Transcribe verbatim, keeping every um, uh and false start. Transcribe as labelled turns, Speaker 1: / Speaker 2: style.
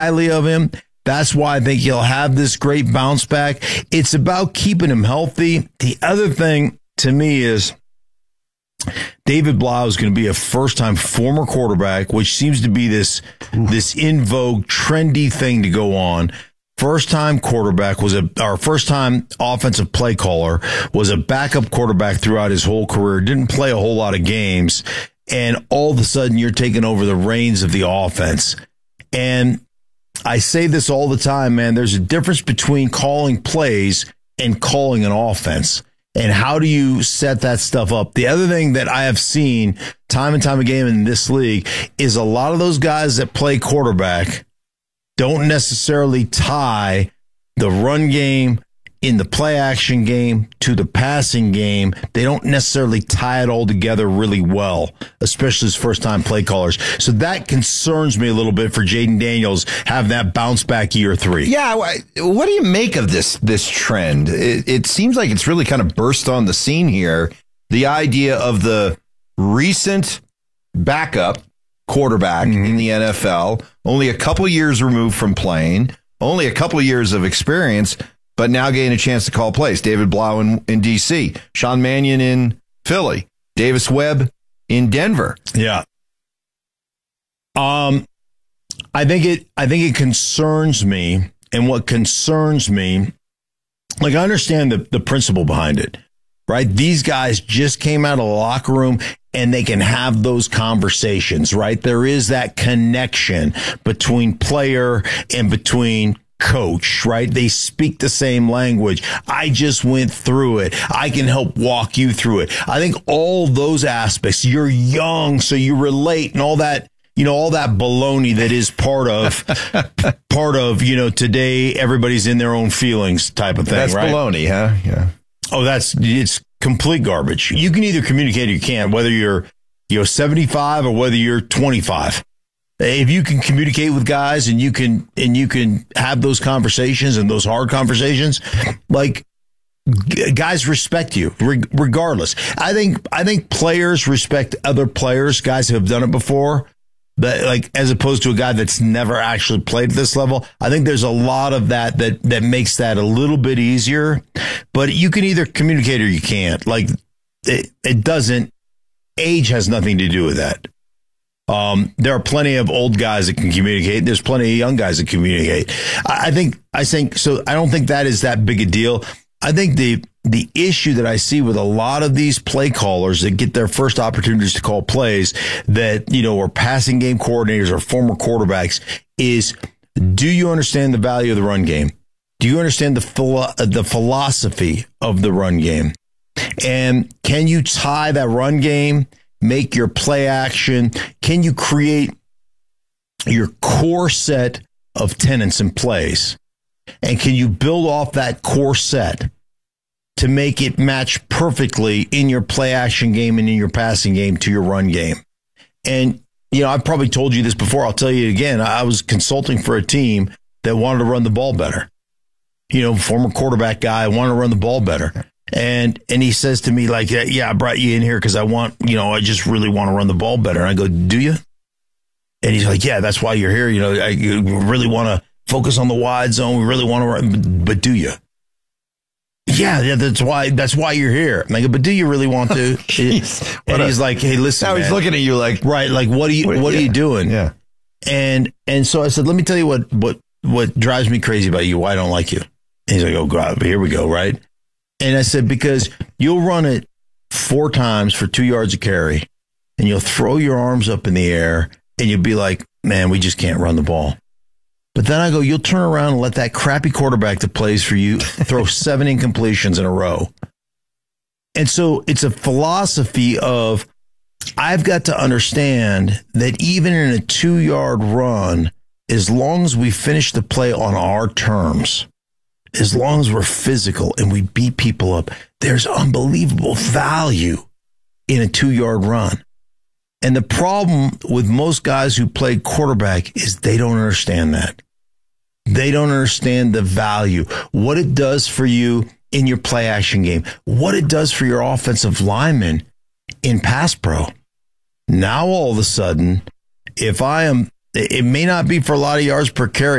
Speaker 1: highly of him. That's why I think he'll have this great bounce back. It's about keeping him healthy. The other thing to me is David Blau is going to be a first-time former quarterback, which seems to be this, this in vogue, trendy thing to go on. First-time quarterback was a, our first-time offensive play caller, was a backup quarterback throughout his whole career, didn't play a whole lot of games, and all of a sudden you're taking over the reins of the offense. And I say this all the time, man, there's a difference between calling plays and calling an offense. And how do you set that stuff up? The other thing that I have seen time and time again in this league is a lot of those guys that play quarterback don't necessarily tie the run game in the play action game to the passing game. They don't necessarily tie it all together really well, especially as first-time play callers. So that concerns me a little bit for Jayden Daniels having that bounce back year three.
Speaker 2: Yeah, what do you make of this this trend? It, it seems like it's really kind of burst on the scene here. The idea of the recent backup quarterback mm-hmm. in the N F L, only a couple years removed from playing, only a couple years of experience, but now getting a chance to call plays. David Blau in, in D C, Sean Mannion in Philly, Davis Webb in Denver.
Speaker 1: Yeah. Um, I think it, I think it concerns me. And what concerns me, like I understand the, the principle behind it, right? These guys just came out of the locker room and they can have those conversations, right? There is that connection between player and between coach, right? They speak the same language. I just went through it. I can help walk you through it. I think all those aspects, you're young, so you relate and all that, you know, all that baloney that is part of, part of, you know, today everybody's in their own feelings type of thing,
Speaker 2: that's
Speaker 1: right?
Speaker 2: That's baloney, huh? Yeah.
Speaker 1: Oh, that's, it's complete garbage. You can either communicate or you can't, whether you're, you know, seventy-five or whether you're twenty-five. If you can communicate with guys and you can, and you can have those conversations and those hard conversations, like g- guys respect you re- regardless. I think, I think players respect other players, guys who have done it before, but like, as opposed to a guy that's never actually played at this level. I think there's a lot of that, that, that makes that a little bit easier, but you can either communicate or you can't. Like it, it doesn't, age has nothing to do with that. Um, there are plenty of old guys that can communicate. There's plenty of young guys that communicate. I, I think, I think, so I don't think that is that big a deal. I think the, the issue that I see with a lot of these play callers that get their first opportunities to call plays that, you know, are passing game coordinators or former quarterbacks is, do you understand the value of the run game? Do you understand the philo- the philosophy of the run game? And can you tie that run game, make your play action? Can you create your core set of tenets and plays? And can you build off that core set to make it match perfectly in your play action game and in your passing game to your run game? And, you know, I've probably told you this before. I'll tell you again. I was consulting for a team that wanted to run the ball better. You know, former quarterback guy wanted to run the ball better. And and he says to me, like, yeah, I brought you in here because I want, you know, I just really want to run the ball better. And I go, do you? And he's like, yeah, that's why you're here. You know, I you really want to focus on the wide zone. We really want to run, but, but do you? Yeah, yeah, that's why that's why you're here. And I go, but do you really want to?
Speaker 2: Jeez,
Speaker 1: and
Speaker 2: a,
Speaker 1: he's like, hey, listen,
Speaker 2: now
Speaker 1: man.
Speaker 2: He's looking at you like,
Speaker 1: right, like, what are you what, what yeah, are you doing?
Speaker 2: Yeah.
Speaker 1: And and so I said, let me tell you what what what drives me crazy about you, why I don't like you. And he's like, oh, God, here we go, right? And I said, because you'll run it four times for two yards of carry, and you'll throw your arms up in the air, and you'll be like, man, we just can't run the ball. But then I go, you'll turn around and let that crappy quarterback that plays for you throw seven incompletions in a row. And so it's a philosophy of, I've got to understand that even in a two-yard run, as long as we finish the play on our terms, as long as we're physical and we beat people up, there's unbelievable value in a two-yard run. And the problem with most guys who play quarterback is they don't understand that. They don't understand the value, what it does for you in your play action game, what it does for your offensive lineman in pass pro. Now, all of a sudden, if I am it may not be for a lot of yards per carry.